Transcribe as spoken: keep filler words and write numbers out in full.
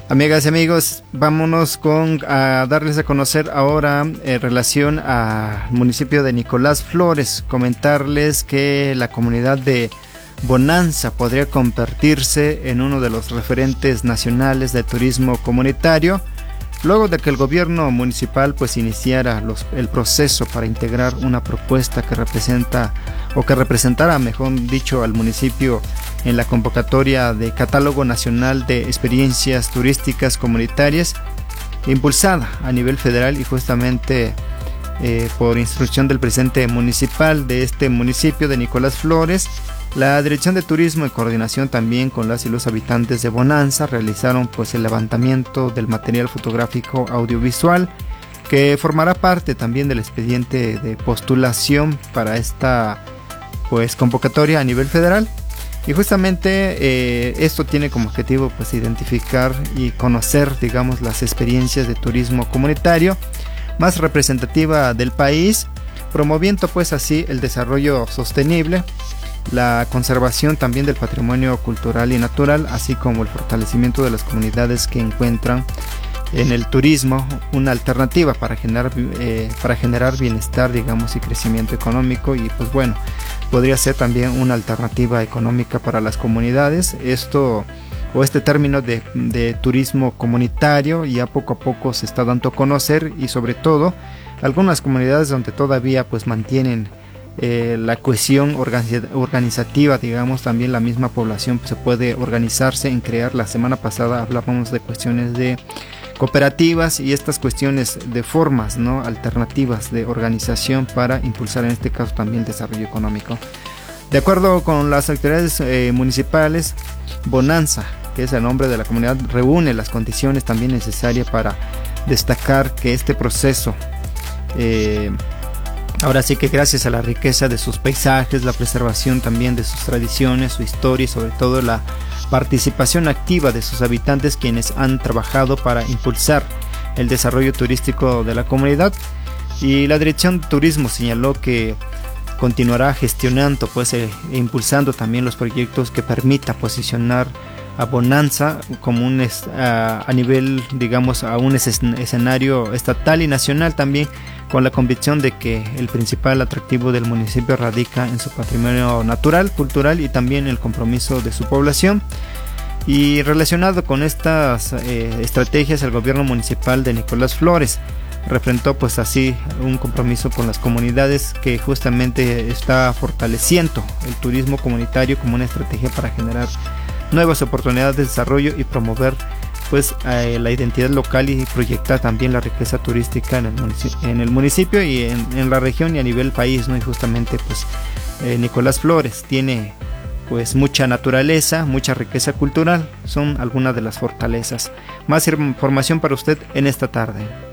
Amigas y amigos, vámonos con a darles a conocer ahora en relación al municipio de Nicolás Flores. Comentarles que la comunidad de Bonanza podría convertirse en uno de los referentes nacionales de turismo comunitario, luego de que el gobierno municipal pues iniciara los, el proceso para integrar una propuesta que representa o que representara, mejor dicho, al municipio en la convocatoria de Catálogo Nacional de Experiencias Turísticas Comunitarias, impulsada a nivel federal y justamente eh, por instrucción del presidente municipal de este municipio de Nicolás Flores. La Dirección de Turismo, en coordinación también con las y los habitantes de Bonanza, realizaron pues el levantamiento del material fotográfico audiovisual que formará parte también del expediente de postulación para esta pues convocatoria a nivel federal. Y justamente eh, esto tiene como objetivo pues identificar y conocer, digamos, las experiencias de turismo comunitario más representativa del país, promoviendo pues así el desarrollo sostenible, la conservación también del patrimonio cultural y natural, así como el fortalecimiento de las comunidades que encuentran en el turismo una alternativa para generar eh, para generar bienestar, digamos, y crecimiento económico. Y pues bueno, podría ser también una alternativa económica para las comunidades. Esto o este término de, de turismo comunitario ya poco a poco se está dando a conocer, y sobre todo algunas comunidades donde todavía pues mantienen eh, la cohesión organiz- organizativa, digamos, también la misma población se puede organizarse en crear. La semana pasada hablábamos de cuestiones de cooperativas y estas cuestiones de formas, ¿no?, alternativas de organización para impulsar en este caso también el desarrollo económico. De acuerdo con las autoridades eh, municipales, Bonanza, que es el nombre de la comunidad, reúne las condiciones también necesarias para destacar que este proceso, eh, ahora sí que gracias a la riqueza de sus paisajes, la preservación también de sus tradiciones, su historia y sobre todo la participación activa de sus habitantes, quienes han trabajado para impulsar el desarrollo turístico de la comunidad. Y la Dirección de Turismo señaló que continuará gestionando pues e impulsando también los proyectos que permita posicionar a Bonanza como un a, a nivel, digamos, a un escenario estatal y nacional, también con la convicción de que el principal atractivo del municipio radica en su patrimonio natural, cultural y también el compromiso de su población. Y relacionado con estas eh, estrategias, el gobierno municipal de Nicolás Flores refrendó pues así un compromiso con las comunidades, que justamente está fortaleciendo el turismo comunitario como una estrategia para generar nuevas oportunidades de desarrollo y promover pues eh, la identidad local y proyectar también la riqueza turística en el municipio, en el municipio y en, en la región y a nivel país, ¿no? Y justamente pues eh, Nicolás Flores tiene pues mucha naturaleza, mucha riqueza cultural, son algunas de las fortalezas. Más información para usted en esta tarde.